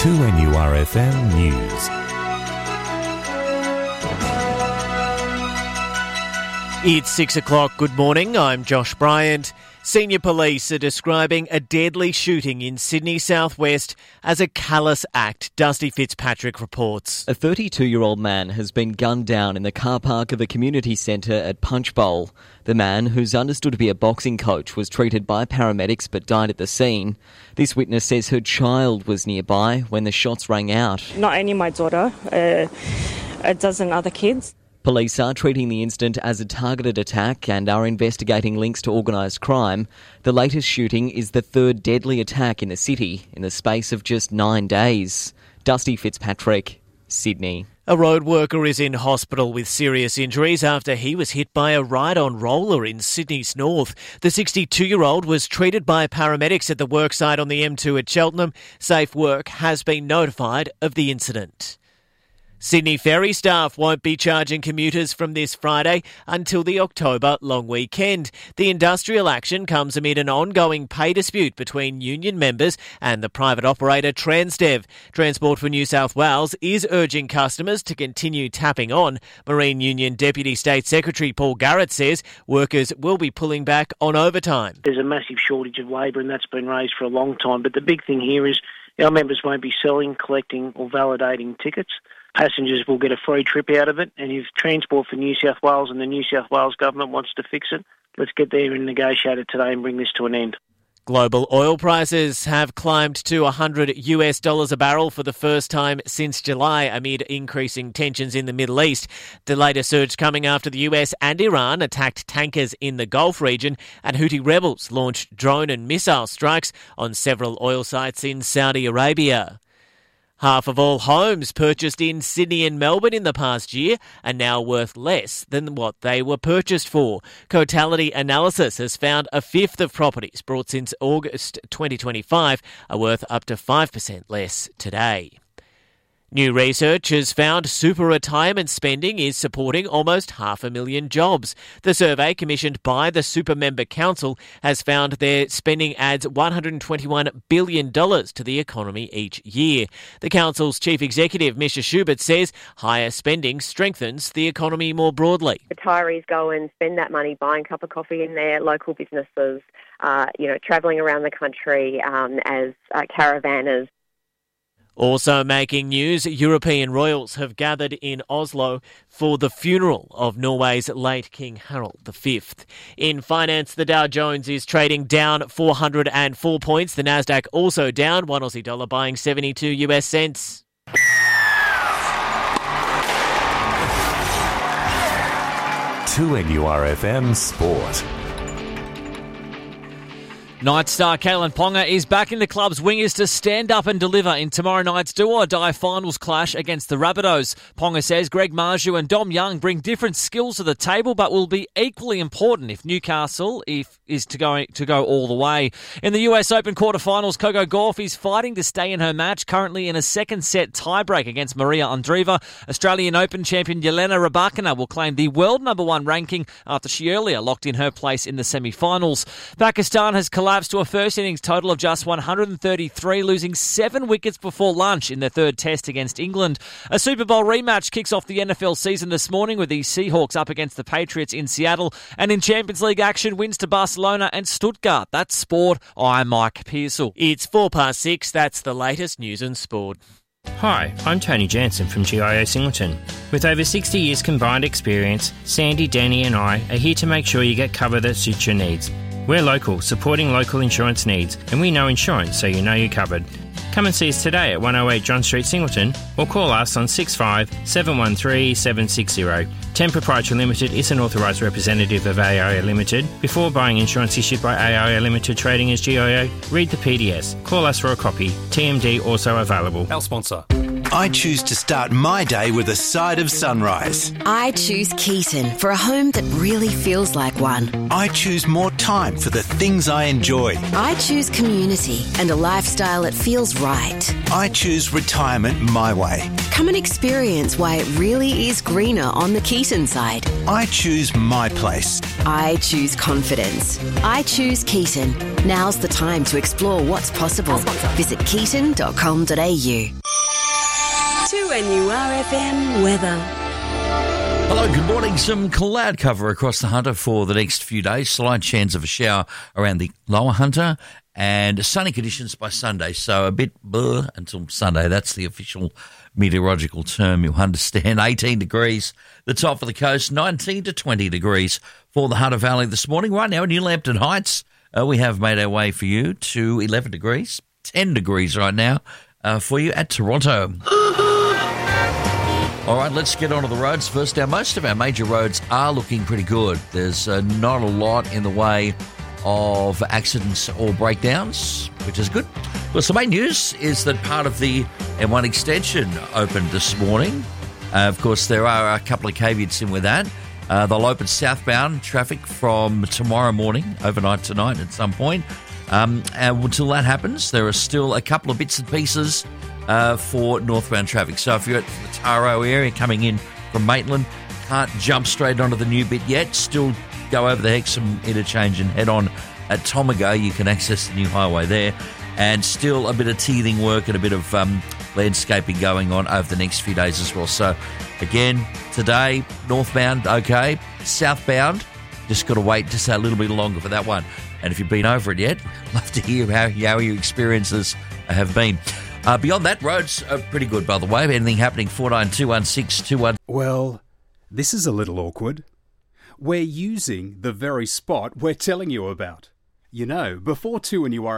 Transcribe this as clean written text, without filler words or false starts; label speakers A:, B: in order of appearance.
A: 2NURFM News.
B: It's 6 o'clock. Good morning. I'm Josh Bryant. Senior police are describing a deadly shooting in Sydney southwest as a callous act. Dusty Fitzpatrick reports.
C: A 32-year-old man has been gunned down in the car park of a community centre at Punchbowl. The man, who's understood to be a boxing coach, was treated by paramedics but died at the scene. This witness says her child was nearby when the shots rang out.
D: Not only my daughter, a dozen other kids.
C: Police are treating the incident as a targeted attack and are investigating links to organised crime. The latest shooting is the third deadly attack in the city in the space of just 9 days. Dusty Fitzpatrick, Sydney.
B: A road worker is in hospital with serious injuries after he was hit by a ride-on roller in Sydney's north. The 62-year-old was treated by paramedics at the worksite on the M2 at Cheltenham. Safe Work has been notified of the incident. Sydney Ferry staff won't be charging commuters from this Friday until the October long weekend. The industrial action comes amid an ongoing pay dispute between union members and the private operator Transdev. Transport for New South Wales is urging customers to continue tapping on. Marine Union Deputy State Secretary Paul Garrett says workers will be pulling back on overtime.
E: There's a massive shortage of labour and that's been raised for a long time, but the big thing here is our members won't be selling, collecting or validating tickets. Passengers will get a free trip out of it, and if Transport for New South Wales and the New South Wales government wants to fix it, let's get there and negotiate it today and bring this to an end.
B: Global oil prices have climbed to $100 a barrel for the first time since July amid increasing tensions in the Middle East. The latest surge coming after the US and Iran attacked tankers in the Gulf region and Houthi rebels launched drone and missile strikes on several oil sites in Saudi Arabia. Half of all homes purchased in Sydney and Melbourne in the past year are now worth less than what they were purchased for. Cotality Analysis has found a fifth of properties bought since August 2025 are worth up to 5% less today. New research has found super retirement spending is supporting almost 500,000 jobs. The survey, commissioned by the Super Member Council, has found their spending adds $121 billion to the economy each year. The Council's Chief Executive, Misha Schubert, says higher spending strengthens the economy more broadly.
F: Retirees go and spend that money buying a cup of coffee in their local businesses, travelling around the country as caravanners.
B: Also making news, European royals have gathered in Oslo for the funeral of Norway's late King Harald V. In finance, the Dow Jones is trading down 404 points. The Nasdaq also down, $1 Aussie buying 72 US cents.
A: To NURFM Sport.
G: Night star Kalyn Ponga is back in the club's wingers to stand up and deliver in tomorrow night's do-or-die finals clash against the Rabbitohs. Ponga says Greg Marju and Dom Young bring different skills to the table but will be equally important if Newcastle is to go all the way. In the US Open quarterfinals, Coco Gauff is fighting to stay in her match, currently in a second set tiebreak against Maria Andreeva. Australian Open champion Jelena Rybakina will claim the world number one ranking after she earlier locked in her place in the semi-finals. Pakistan has collapsed to a first innings total of just 133, losing 7 wickets before lunch in their third test against England. A Super Bowl rematch kicks off the NFL season this morning with the Seahawks up against the Patriots in Seattle. And in Champions League action, wins to Barcelona and Stuttgart. That's sport. I'm Mike Pearsall.
B: It's 6:04. That's the latest news and sport.
H: Hi, I'm Tony Jansen from GIO Singleton. With over 60 years combined experience, Sandy, Danny and I are here to make sure you get cover that suits your needs. We're local, supporting local insurance needs, and we know insurance so you know you're covered. Come and see us today at 108 John Street, Singleton, or call us on 65 713 760. Ten Proprietary Limited is an authorised representative of AIA Limited. Before buying insurance issued by AIA Limited trading as GIO, read the PDS. Call us for a copy. TMD also available.
I: Our sponsor.
J: I choose to start my day with a side of sunrise.
K: I choose Keaton for a home that really feels like one.
J: I choose more time for the things I enjoy.
K: I choose community and a lifestyle that feels right.
J: I choose retirement my way.
K: Come and experience why it really is greener on the Keaton side.
J: I choose my place,
K: I choose confidence. I choose Keaton. Now's the time to explore what's possible. Visit keaton.com.au.
I: 2NURFM weather.
L: Hello, good morning. Some cloud cover across the Hunter for the next few days. Slight chance of a shower around the lower Hunter and sunny conditions by Sunday. So a bit blur until Sunday. That's the official meteorological term, you understand. 18 degrees, the top of the coast, 19 to 20 degrees for the Hunter Valley this morning. Right now in New Lambton Heights, we have made our way for you to 11 degrees, 10 degrees right now for you at Toronto. All right, let's get onto the roads first. Now, most of our major roads are looking pretty good. There's not a lot in the way of accidents or breakdowns, which is good. Well, some main news is that part of the M1 extension opened this morning. Of course, there are a couple of caveats in with that. They'll open southbound traffic from tomorrow morning, overnight tonight at some point. And until that happens, there are still a couple of bits and pieces for northbound traffic. So if you're at the Taro area coming in from Maitland, can't jump straight onto the new bit yet, still go over the Hexham interchange and head on at Tomago. You can access the new highway there. And still a bit of teething work and a bit of landscaping going on over the next few days as well. So again, today, northbound, okay. Southbound, just got to wait just a little bit longer for that one. And if you've been over it yet, love to hear how your experiences have been. Beyond that, roads are pretty good, by the way. Anything happening, 492162.
M: Well, this is a little awkward. We're using the very spot we're telling you about. You know, before 2NUR